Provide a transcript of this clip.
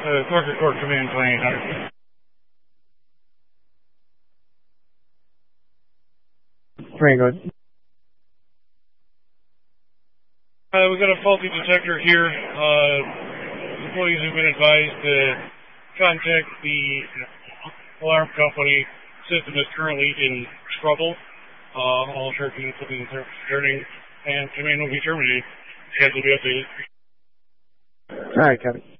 Circuit Court Command 2800. Very good. We've got a faulty detector here. Employees have been advised to contact the alarm company. System is currently in trouble. All short units will be returning, and command will be terminated. Schedule will be updated. All right, Kevin.